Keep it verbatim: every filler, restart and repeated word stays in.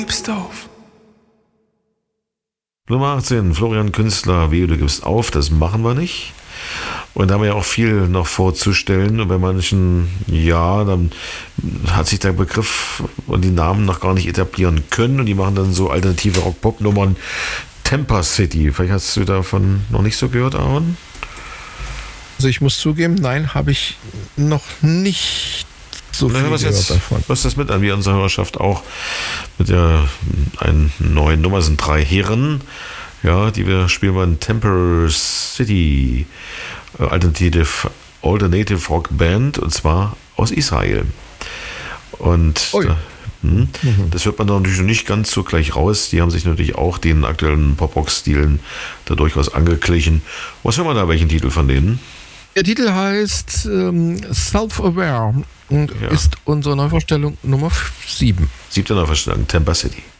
Gibst auf. Nummer achtzehn, Florian Künstler, Wehe, du gibst auf, das machen wir nicht. Und da haben wir ja auch viel noch vorzustellen. Und bei manchen, ja, dann hat sich der Begriff und die Namen noch gar nicht etablieren können. Und die machen dann so alternative Rock-Pop-Nummern. Tampa City, vielleicht hast du davon noch nicht so gehört, Aaron? Also ich muss zugeben, nein, habe ich noch nicht so viel was gehört jetzt, davon. Was das mit an, wie unsere Hörerschaft auch mit der einen neuen Nummer, sind drei Herren, ja, die wir spielen wollen. Tampa City, Alternative, Alternative Rock Band, und zwar aus Israel. Und Ui. da, hm, Mhm. das hört man dann natürlich nicht ganz so gleich raus. Die haben sich natürlich auch den aktuellen Pop-Rock-Stilen da durchaus angeglichen. Was hören wir da, welchen Titel von denen? Der Titel heißt ähm, Self-Aware und Ja. ist unsere Neuvorstellung Nummer sieben. Siebter Neuverstellung, Tampa City.